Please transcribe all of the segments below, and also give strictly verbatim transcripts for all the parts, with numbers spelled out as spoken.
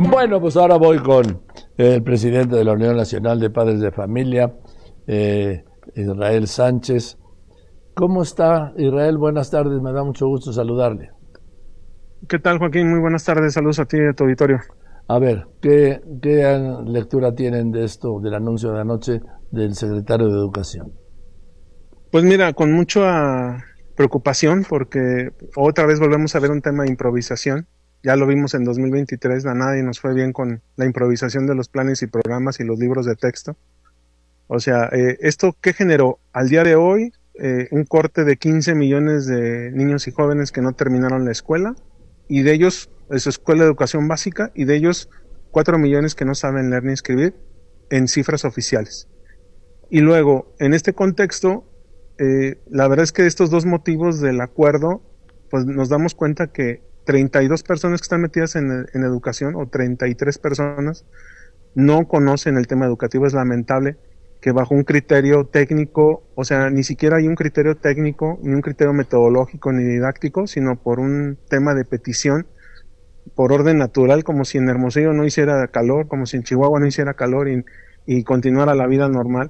Bueno, pues ahora voy con el presidente de la Unión Nacional de Padres de Familia, eh, Israel Sánchez. ¿Cómo está, Israel? Buenas tardes, me da mucho gusto saludarle. ¿Qué tal, Joaquín? Muy buenas tardes, saludos a ti y a tu auditorio. A ver, ¿qué, qué lectura tienen de esto, del anuncio de anoche del secretario de Educación? Pues mira, con mucha preocupación porque otra vez volvemos a ver un tema de improvisación. Ya lo vimos en dos mil veintitrés, a nadie nos fue bien con la improvisación de los planes y programas y los libros de texto. O sea, eh, ¿esto qué generó? Al día de hoy, eh, un corte de quince millones de niños y jóvenes que no terminaron la escuela, y de ellos, es su escuela de educación básica, y de ellos cuatro millones que no saben leer ni escribir en cifras oficiales. Y luego, en este contexto, eh, la verdad es que estos dos motivos del acuerdo, pues nos damos cuenta que treinta y dos personas que están metidas en, en educación, o treinta y tres personas, no conocen el tema educativo. Es lamentable que bajo un criterio técnico, o sea, ni siquiera hay un criterio técnico, ni un criterio metodológico, ni didáctico, sino por un tema de petición, por orden natural, como si en Hermosillo no hiciera calor, como si en Chihuahua no hiciera calor y, y continuara la vida normal.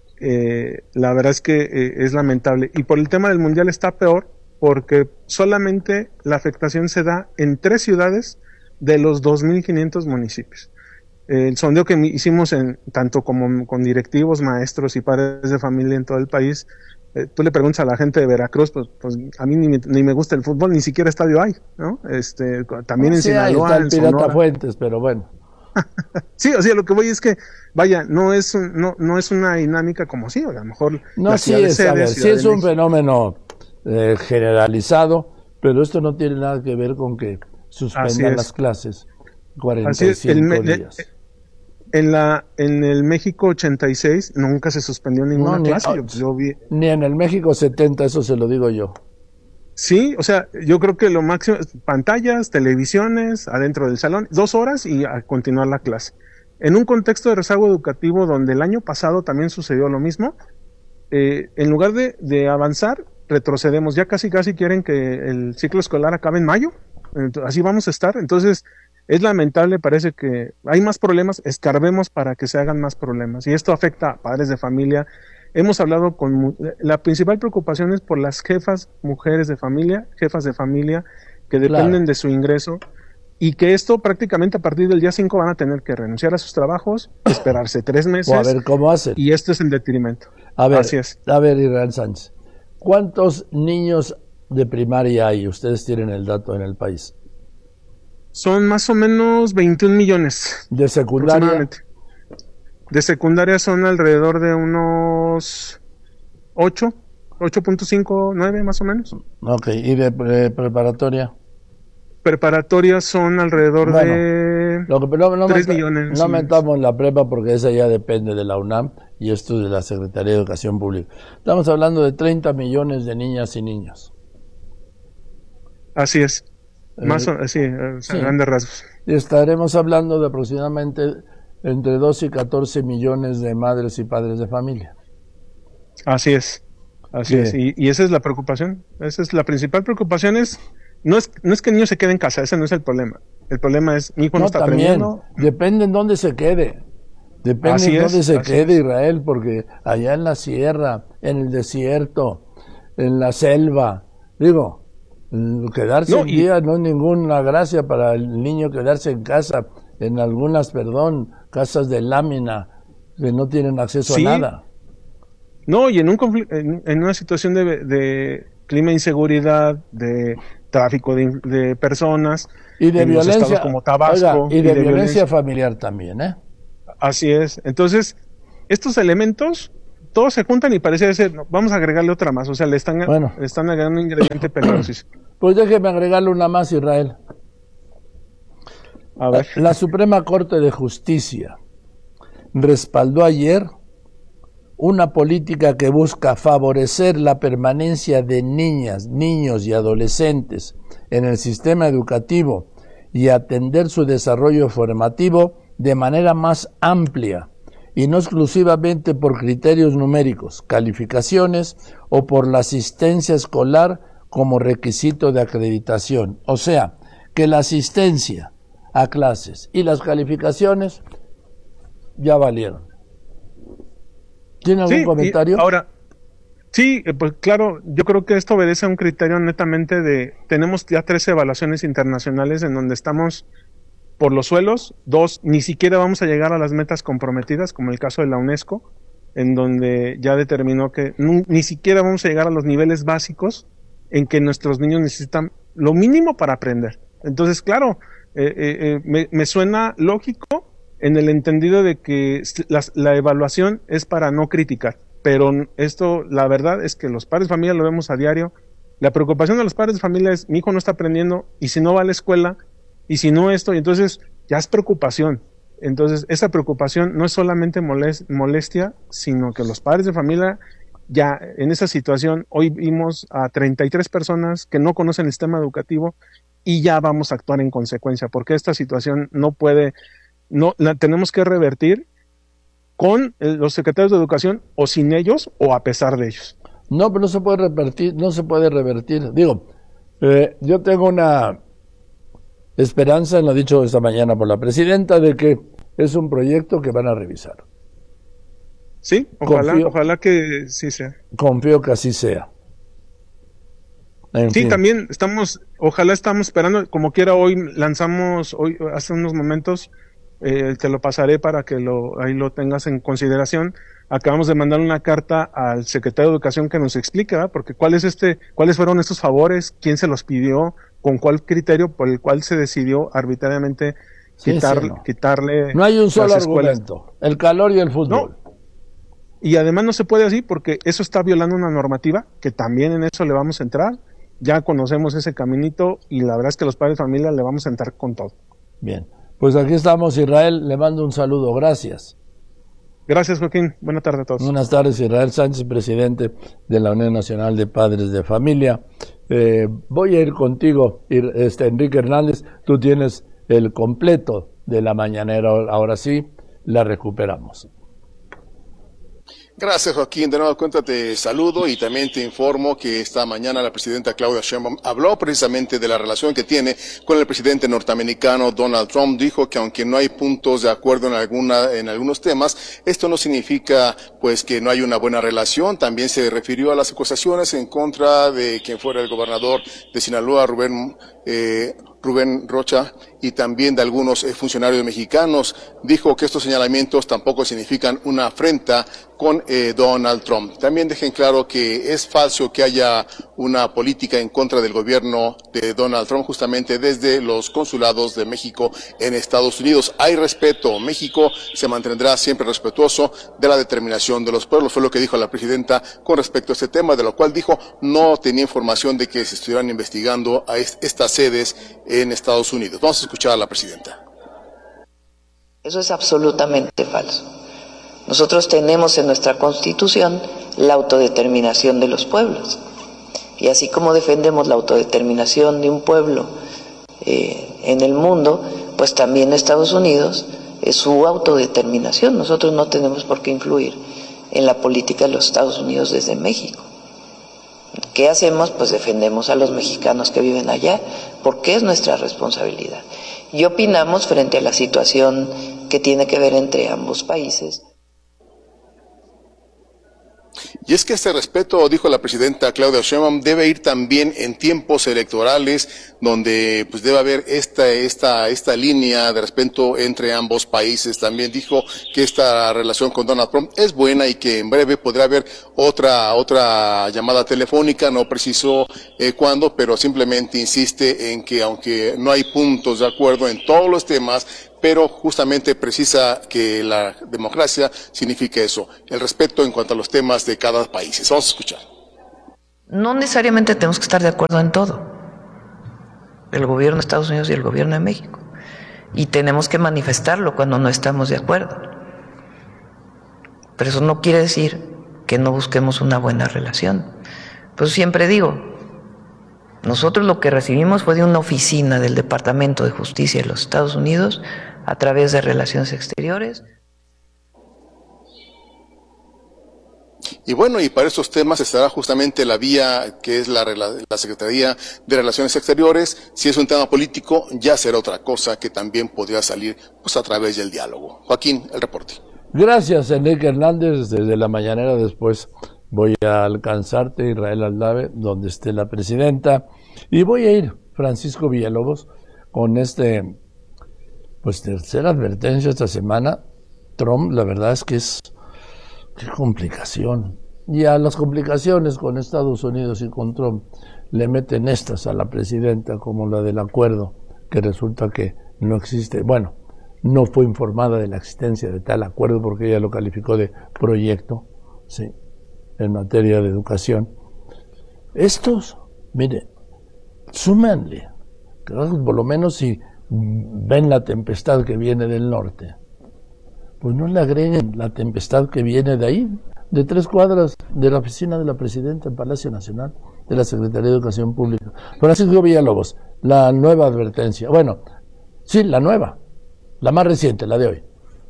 Eh, la verdad es que eh, es lamentable. Y por el tema del mundial está peor, porque solamente la afectación se da en tres ciudades de los dos mil quinientos municipios. El sondeo que hicimos en, tanto como con directivos, maestros y padres de familia en todo el país, eh, tú le preguntas a la gente de Veracruz, pues, pues a mí ni, ni me gusta el fútbol, ni siquiera estadio hay, ¿no? Este, también No, en sí, Sinaloa, ahí está el en Pirata Sonora. Fuentes, pero bueno. Sí, o sea, lo que voy es que, vaya, no es un, no, no es una dinámica como así, a lo mejor no, la sí ciudad de es, sede, a ver, Ciudad sí de es un México. fenómeno eh, generalizado, pero esto no tiene nada que ver con que suspendan las clases cuarenta y cinco días. En la en el México ochenta y seis nunca se suspendió ninguna no, clase. Ni, yo, yo vi... ni en el México setenta, eso se lo digo yo. Sí, o sea, yo creo que lo máximo es pantallas, televisiones, adentro del salón, dos horas y a continuar la clase. En un contexto de rezago educativo donde el año pasado también sucedió lo mismo, eh, en lugar de, de avanzar, retrocedemos. Ya casi casi quieren que el ciclo escolar acabe en mayo. Entonces, así vamos a estar. Entonces, es lamentable, parece que hay más problemas, escarbemos para que se hagan más problemas. Y esto afecta a padres de familia. Hemos hablado con... La principal preocupación es por las jefas, mujeres de familia, jefas de familia, que dependen claro. de su ingreso, y que esto prácticamente a partir del día cinco van a tener que renunciar a sus trabajos, esperarse tres meses. O a ver cómo hacen. Y este es el detrimento. A ver, Así es. A ver, Israel Sánchez, ¿cuántos niños de primaria hay? Ustedes tienen el dato en el país. Son más o menos veintiún millones. ¿De secundaria? De secundaria son alrededor de unos ocho, ocho punto cinco, nueve más o menos. Ok, ¿y de pre preparatoria? Preparatoria son alrededor bueno, de lo que, no, no tres me, millones. No metamos la prepa porque esa ya depende de la UNAM y esto de la Secretaría de Educación Pública. Estamos hablando de treinta millones de niñas y niños. Así es. Más o, sí, sí, a grandes rasgos. Y estaremos hablando de aproximadamente entre doce y catorce millones de madres y padres de familia. Así es, así Bien. es. Y, y esa es la preocupación. Esa es la principal preocupación. Es no es no es que el niño se quede en casa, ese no es el problema. El problema es mi hijo no, no está también, aprendiendo. Depende en dónde se quede. Depende así en dónde es, se quede es. Israel, porque allá en la sierra, en el desierto, en la selva, digo, quedarse no, un día y... no es ninguna gracia para el niño quedarse en casa, en algunas, perdón, casas de lámina que no tienen acceso sí. a nada. No, y en un en, en una situación de, de clima de inseguridad, de tráfico de, de personas, y de en violencia, los estados como Tabasco, oiga, y, de y de violencia, violencia familiar también, ¿eh? Así es. Entonces, estos elementos todos se juntan y parece ser, no, vamos a agregarle otra más, o sea, le están, bueno. le están agregando un ingrediente peligrosísimo. Pues déjeme agregarle una más, Israel. A ver. La Suprema Corte de Justicia respaldó ayer una política que busca favorecer la permanencia de niñas, niños y adolescentes en el sistema educativo y atender su desarrollo formativo de manera más amplia y no exclusivamente por criterios numéricos, calificaciones o por la asistencia escolar como requisito de acreditación. O sea, que la asistencia a clases. Y las calificaciones ya valieron. ¿Tiene algún sí, comentario? Ahora, sí, pues claro, yo creo que esto obedece a un criterio netamente de, tenemos ya tres evaluaciones internacionales en donde estamos por los suelos, dos, ni siquiera vamos a llegar a las metas comprometidas, como el caso de la UNESCO, en donde ya determinó que ni, ni siquiera vamos a llegar a los niveles básicos en que nuestros niños necesitan lo mínimo para aprender. Entonces, claro, eh, eh, me, me suena lógico en el entendido de que la, la evaluación es para no criticar, pero esto, la verdad es que los padres de familia lo vemos a diario. La preocupación de los padres de familia es, mi hijo no está aprendiendo, y si no va a la escuela, y si no esto, y entonces ya es preocupación. Entonces, esa preocupación no es solamente molestia, sino que los padres de familia ya en esa situación, hoy vimos a treinta y tres personas que no conocen el sistema educativo y ya vamos a actuar en consecuencia, porque esta situación no puede, no la tenemos que revertir con los secretarios de educación o sin ellos o a pesar de ellos. No, pero no se puede revertir, no se puede revertir. Digo, eh, yo tengo una esperanza, lo ha dicho esta mañana por la presidenta, de que es un proyecto que van a revisar. Sí, ojalá, confío, ojalá que sí sea. Confío que así sea. En sí, fin. También estamos, ojalá estamos esperando, como quiera hoy lanzamos, hoy hace unos momentos, eh, te lo pasaré para que lo ahí lo tengas en consideración. Acabamos de mandar una carta al secretario de Educación que nos explique, ¿verdad? Porque cuál es este, cuáles fueron estos favores, quién se los pidió, con cuál criterio por el cual se decidió arbitrariamente sí, quitar, sí, no. quitarle. No hay un solo argumento, el calor y el fútbol. No. Y además no se puede así porque eso está violando una normativa, que también en eso le vamos a entrar. Ya conocemos ese caminito y la verdad es que los padres de familia le vamos a entrar con todo. Bien, pues aquí estamos, Israel, le mando un saludo, gracias. Gracias, Joaquín, buenas tardes a todos. Buenas tardes, Israel Sánchez, presidente de la Unión Nacional de Padres de Familia. Eh, voy a ir contigo, este, Enrique Hernández, tú tienes el completo de la mañanera, ahora sí, la recuperamos. Gracias, Joaquín. De nueva cuenta te saludo y también te informo que esta mañana la presidenta Claudia Sheinbaum habló precisamente de la relación que tiene con el presidente norteamericano Donald Trump. Dijo que aunque no hay puntos de acuerdo en alguna, en algunos temas, esto no significa pues que no hay una buena relación. También se refirió a las acusaciones en contra de quien fuera el gobernador de Sinaloa, Rubén, eh, Rubén Rocha, y también de algunos eh, funcionarios mexicanos. Dijo que estos señalamientos tampoco significan una afrenta con eh, Donald Trump. También dejen claro que es falso que haya una política en contra del gobierno de Donald Trump, justamente desde los consulados de México en Estados Unidos. Hay respeto. México se mantendrá siempre respetuoso de la determinación de los pueblos. Fue lo que dijo la presidenta con respecto a este tema, de lo cual dijo no tenía información de que se estuvieran investigando a est- estas sedes en Estados Unidos. Vamos a escuchar a la presidenta. Eso es absolutamente falso. Nosotros tenemos en nuestra Constitución la autodeterminación de los pueblos. Y así como defendemos la autodeterminación de un pueblo eh, en el mundo, pues también Estados Unidos es su autodeterminación. Nosotros no tenemos por qué influir en la política de los Estados Unidos desde México. ¿Qué hacemos? Pues defendemos a los mexicanos que viven allá, porque es nuestra responsabilidad. Y opinamos frente a la situación que tiene que ver entre ambos países. Y es que este respeto, dijo la presidenta Claudia Sheinbaum, debe ir también en tiempos electorales, donde pues debe haber esta esta esta línea de respeto entre ambos países. También dijo que esta relación con Donald Trump es buena y que en breve podrá haber otra otra llamada telefónica. No precisó eh, cuándo, pero simplemente insiste en que aunque no hay puntos de acuerdo en todos los temas, pero justamente precisa que la democracia significa eso, el respeto en cuanto a los temas de cada país. Vamos a escuchar. No necesariamente tenemos que estar de acuerdo en todo, el gobierno de Estados Unidos y el gobierno de México, y tenemos que manifestarlo cuando no estamos de acuerdo. Pero eso no quiere decir que no busquemos una buena relación. Pues siempre digo, nosotros lo que recibimos fue de una oficina del Departamento de Justicia de los Estados Unidos a través de Relaciones Exteriores. Y bueno, y para estos temas estará justamente la vía que es la, la Secretaría de Relaciones Exteriores. Si es un tema político, ya será otra cosa que también podría salir pues a través del diálogo. Joaquín, el reporte. Gracias, Enrique Hernández. Desde la mañanera después voy a alcanzarte, Israel Aldave, donde esté la presidenta, y voy a ir, Francisco Villalobos, con este, pues tercera advertencia esta semana. Trump, la verdad es que es, qué complicación. Y a las complicaciones con Estados Unidos y con Trump le meten estas a la presidenta, como la del acuerdo, que resulta que no existe. Bueno, no fue informada de la existencia de tal acuerdo porque ella lo calificó de proyecto, sí, en materia de educación. Estos, mire, súmanle, por lo menos si ven la tempestad que viene del norte, pues no le agreguen la tempestad que viene de ahí, de tres cuadras de la oficina de la presidenta en Palacio Nacional, de la Secretaría de Educación Pública. Francisco Villalobos, la nueva advertencia, bueno, sí, la nueva, la más reciente, la de hoy.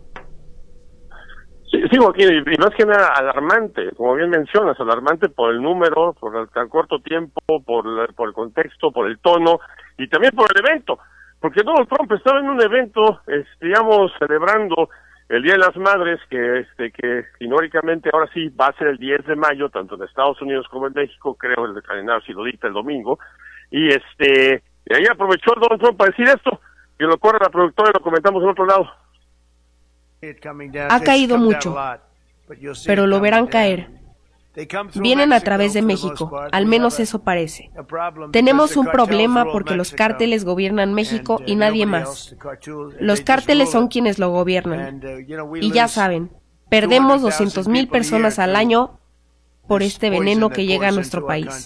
Sí, sí, Joaquín, y más que nada alarmante, como bien mencionas, alarmante por el número, por el tan corto tiempo, por, la, por el contexto, por el tono y también por el evento, porque Donald Trump estaba en un evento, es, digamos, celebrando el Día de las Madres, que este que históricamente ahora sí va a ser el diez de mayo, tanto en Estados Unidos como en México, creo el calendario si lo dicta el domingo, y este y ahí aprovechó Donald Trump para decir esto, y lo corre la productora y lo comentamos en otro lado. Ha caído mucho, pero lo verán caer. Vienen a través de México, al menos eso parece. Tenemos un problema porque los cárteles gobiernan México y nadie más. Los cárteles son quienes lo gobiernan. Y ya saben, perdemos doscientas mil personas al año por este veneno que llega a nuestro país.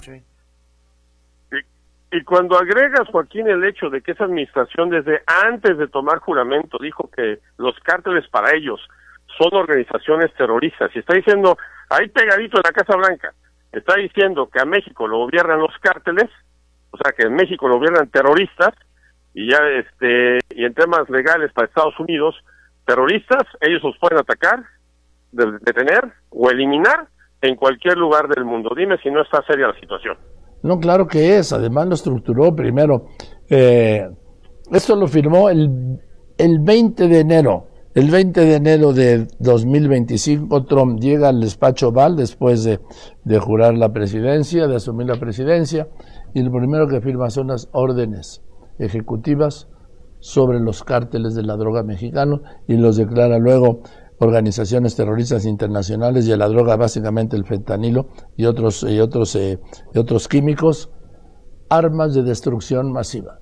Y cuando agregas, Joaquín, el hecho de que esa administración desde antes de tomar juramento dijo que los cárteles para ellos son organizaciones terroristas, y está diciendo, ahí pegadito en la Casa Blanca, está diciendo que a México lo gobiernan los cárteles, o sea que en México lo gobiernan terroristas, y ya este y en temas legales para Estados Unidos, terroristas, ellos los pueden atacar, detener o eliminar en cualquier lugar del mundo. Dime si no está seria la situación. No, claro que es, además lo estructuró primero. Eh, esto lo firmó el, el veinte de enero. El veinte de enero de dos mil veinticinco, Trump llega al despacho Oval después de, de jurar la presidencia, de asumir la presidencia, y lo primero que firma son las órdenes ejecutivas sobre los cárteles de la droga mexicanos y los declara luego organizaciones terroristas internacionales, y a la droga básicamente el fentanilo y otros y otros eh, y otros químicos, armas de destrucción masiva.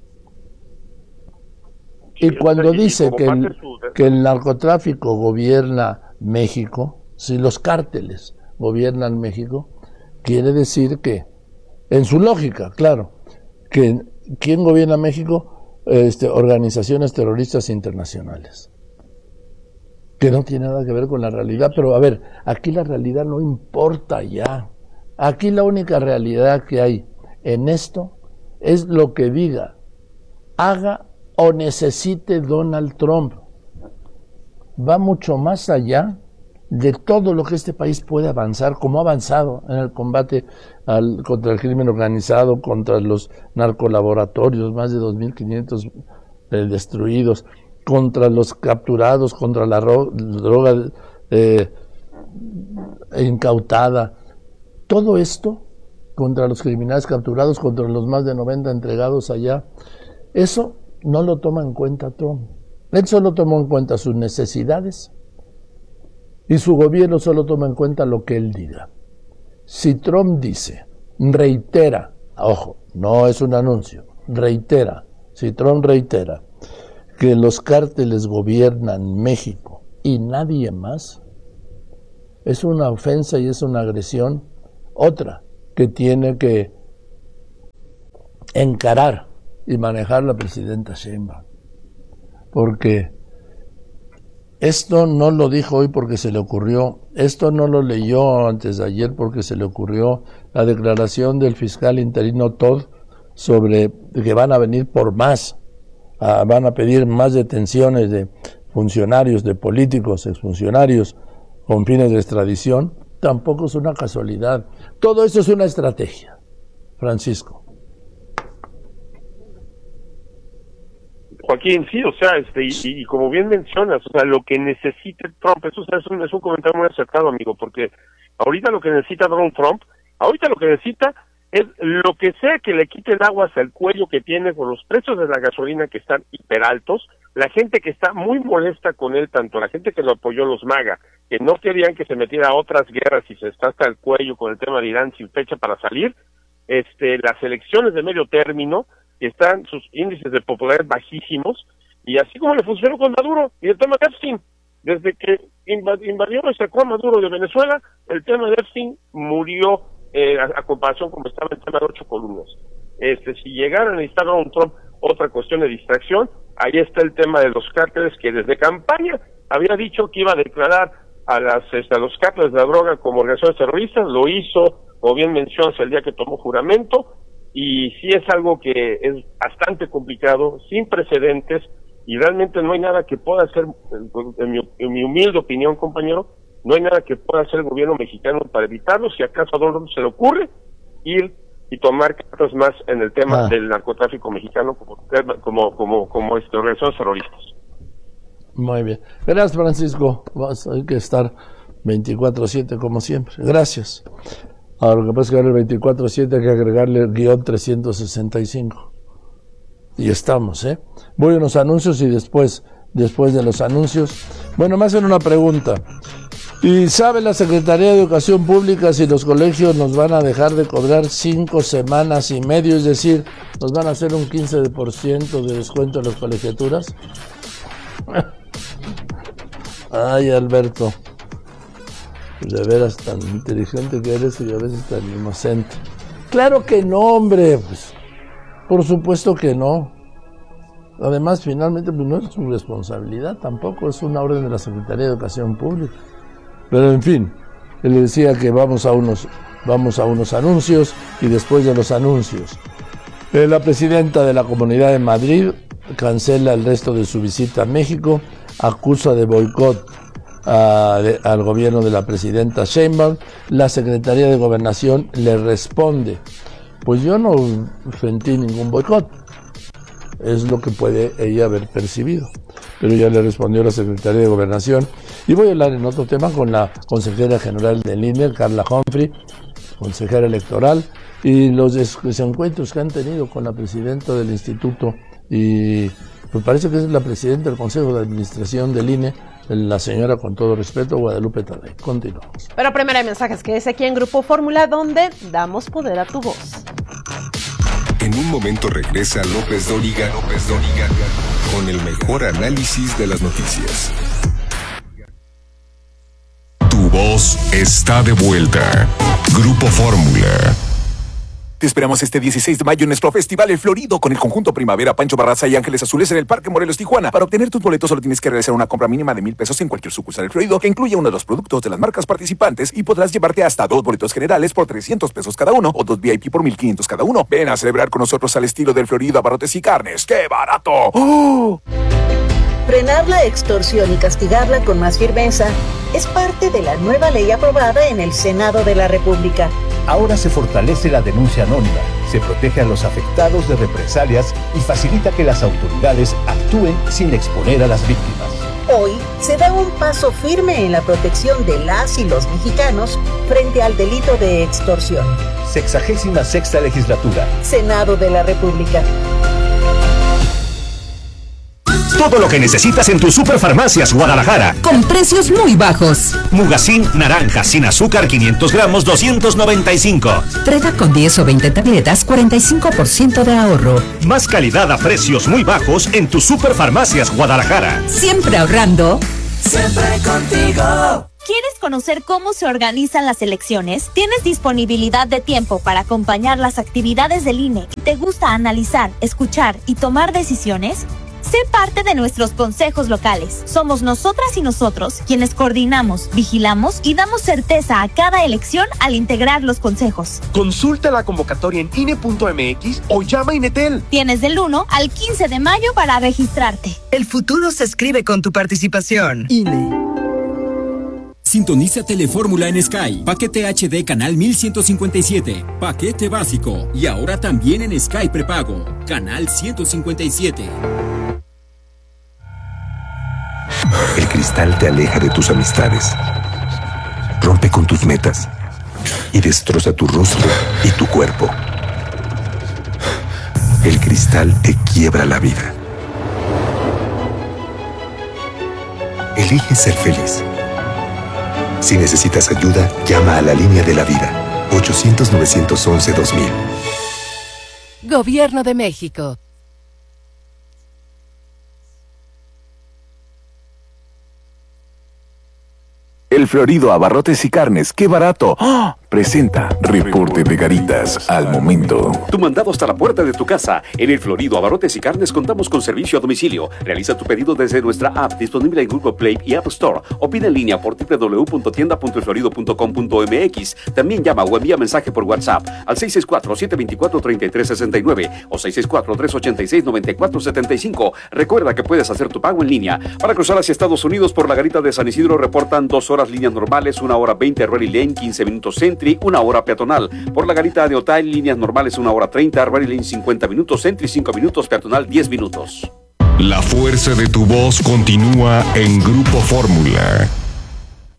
Y cuando dice que el, que el narcotráfico gobierna México, si los cárteles gobiernan México, quiere decir que, en su lógica, claro, que ¿quién gobierna México? Este, organizaciones terroristas internacionales. Que no tiene nada que ver con la realidad, pero a ver, aquí la realidad no importa ya. Aquí la única realidad que hay en esto es lo que diga, haga o necesite Donald Trump. Va mucho más allá de todo lo que este país puede avanzar, como ha avanzado en el combate al, contra el crimen organizado, contra los narcolaboratorios, más de dos mil quinientos eh, destruidos, contra los capturados, contra la ro- droga eh, incautada. Todo esto contra los criminales capturados, contra los más de noventa entregados allá. Eso no lo toma en cuenta Trump. Él solo tomó en cuenta sus necesidades y su gobierno solo toma en cuenta lo que él diga. Si Trump dice, reitera, ojo, no es un anuncio, reitera, si Trump reitera que los cárteles gobiernan México y nadie más, es una ofensa y es una agresión, otra que tiene que encarar y manejar la presidenta Sheinbaum, porque esto no lo dijo hoy porque se le ocurrió, esto no lo leyó antes de ayer porque se le ocurrió la declaración del fiscal interino Todd sobre que van a venir por más, a, van a pedir más detenciones de funcionarios, de políticos, exfuncionarios con fines de extradición. tampoco es una casualidad. Todo eso es una estrategia, Francisco. Joaquín, sí, o sea, este, y, y como bien mencionas, o sea, lo que necesita Trump, eso o sea, es, un, es un comentario muy acertado, amigo, porque ahorita lo que necesita Donald Trump, ahorita lo que necesita es lo que sea que le quiten aguas al cuello que tiene con los precios de la gasolina que están hiperaltos, la gente que está muy molesta con él, tanto la gente que lo apoyó, los MAGA, que no querían que se metiera a otras guerras y se está hasta el cuello con el tema de Irán sin fecha para salir, este, las elecciones de medio término, que están sus índices de popularidad bajísimos, y así como le funcionó con Maduro, y el tema de Epstein, desde que invadió y sacó a Maduro de Venezuela, el tema de Epstein murió eh, a, a comparación como estaba el tema de ocho columnas. Este, si llegaran a necesitar a un Trump otra cuestión de distracción, ahí está el tema de los cárteles, que desde campaña había dicho que iba a declarar a las este, a los cárteles de la droga como organizaciones terroristas, lo hizo, como bien mencionas, el día que tomó juramento, y sí es algo que es bastante complicado, sin precedentes, y realmente no hay nada que pueda hacer, en mi, en mi humilde opinión, compañero, no hay nada que pueda hacer el gobierno mexicano para evitarlo. Si acaso a Donald Trump se le ocurre ir y tomar cartas más en el tema ah. del narcotráfico mexicano como como como, como este, organizaciones terroristas. Muy bien. Gracias, Francisco. Vas, hay que estar veinticuatro siete como siempre. Gracias. Ahora, lo que pasa es que ahora el veinticuatro siete hay que agregarle el guión trescientos sesenta y cinco. Y estamos, ¿eh? Voy a unos anuncios y después, después de los anuncios, bueno, me hacen una pregunta. ¿Y sabe la Secretaría de Educación Pública si los colegios nos van a dejar de cobrar cinco semanas y medio? Es decir, ¿nos van a hacer un quince por ciento de descuento en las colegiaturas? Ay, Alberto. De veras tan inteligente que eres y a veces tan inocente. Claro que no, hombre, pues, por supuesto que no. Además, finalmente, pues no es su responsabilidad tampoco, es una orden de la Secretaría de Educación Pública. Pero en fin, él le decía que vamos a unos, vamos a unos anuncios y después de los anuncios, eh, la presidenta de la Comunidad de Madrid cancela el resto de su visita a México, acusa de boicot A, de, al gobierno de la presidenta Sheinbaum. La Secretaría de Gobernación le responde, pues yo no sentí ningún boicot, es lo que puede ella haber percibido, pero ya le respondió la Secretaría de Gobernación. Y voy a hablar en otro tema con la consejera general del I N E, Carla Humphrey, consejera electoral, y los desencuentros que han tenido con la presidenta del instituto, y me parece que es la presidenta del Consejo de Administración del I N E, la señora, con todo respeto, Guadalupe Tadei. Continuamos. Pero primero hay mensajes que es aquí en Grupo Fórmula, donde damos poder a tu voz. En un momento regresa López Dóriga, López Dóriga, con el mejor análisis de las noticias. Tu voz está de vuelta. Grupo Fórmula. Te esperamos este dieciséis de mayo en nuestro Festival El Florido con el conjunto Primavera, Pancho Barraza y Ángeles Azules en el Parque Morelos, Tijuana. Para obtener tus boletos solo tienes que realizar una compra mínima de mil pesos en cualquier sucursal El Florido que incluya uno de los productos de las marcas participantes y podrás llevarte hasta dos boletos generales por trescientos pesos cada uno o dos V I P por mil quinientos cada uno. Ven a celebrar con nosotros al estilo del Florido, abarrotes y carnes. ¡Qué barato! ¡Oh! Frenar la extorsión y castigarla con más firmeza es parte de la nueva ley aprobada en el Senado de la República. Ahora se fortalece la denuncia anónima, se protege a los afectados de represalias y facilita que las autoridades actúen sin exponer a las víctimas. Hoy se da un paso firme en la protección de las y los mexicanos frente al delito de extorsión. Sexagésima sexta legislatura. Senado de la República. Todo lo que necesitas en tus Superfarmacias Guadalajara. Con precios muy bajos. Mugacin naranja sin azúcar quinientos gramos, doscientos noventa y cinco. Preda con diez o veinte tabletas, cuarenta y cinco por ciento de ahorro. Más calidad a precios muy bajos en tus Superfarmacias Guadalajara. Siempre ahorrando. Siempre contigo. ¿Quieres conocer cómo se organizan las elecciones? ¿Tienes disponibilidad de tiempo para acompañar las actividades del I N E? ¿Te gusta analizar, escuchar y tomar decisiones? Sé parte de nuestros consejos locales. Somos nosotras y nosotros quienes coordinamos, vigilamos y damos certeza a cada elección al integrar los consejos. Consulta la convocatoria en I N E punto M X o llama a Inetel. Tienes del uno al quince de mayo para registrarte. El futuro se escribe con tu participación. I N E. Sintoniza Telefórmula en Sky. Paquete H D canal mil ciento cincuenta y siete. Paquete básico. Y ahora también en Sky prepago. Canal ciento cincuenta y siete. El cristal te aleja de tus amistades. Rompe con tus metas. Y destroza tu rostro y tu cuerpo. El cristal te quiebra la vida. Elige ser feliz. Si necesitas ayuda, llama a la línea de la vida. ochocientos, novecientos once, dos mil. Gobierno de México. El Florido Abarrotes y Carnes, ¡qué barato! ¡Oh! Presenta Reporte de Garitas al momento. Tu mandado hasta la puerta de tu casa. En El Florido Abarrotes y Carnes contamos con servicio a domicilio. Realiza tu pedido desde nuestra app disponible en Google Play y App Store o pide en línea por doble u doble u doble u punto tienda punto el florido punto com punto m x. También llama o envía mensaje por WhatsApp al seis seis cuatro, siete dos cuatro, tres tres seis nueve o seis seis cuatro, tres ocho seis, nueve cuatro siete cinco. Recuerda que puedes hacer tu pago en línea. Para cruzar hacia Estados Unidos por la garita de San Isidro reportan dos horas líneas normales, una hora veinte Rally Lane, quince minutos Sentry, una hora peatonal. Por la garita de Otay, líneas normales una hora treinta, Rally Lane cincuenta minutos, Sentry cinco minutos, peatonal diez minutos. La fuerza de tu voz continúa en Grupo Fórmula.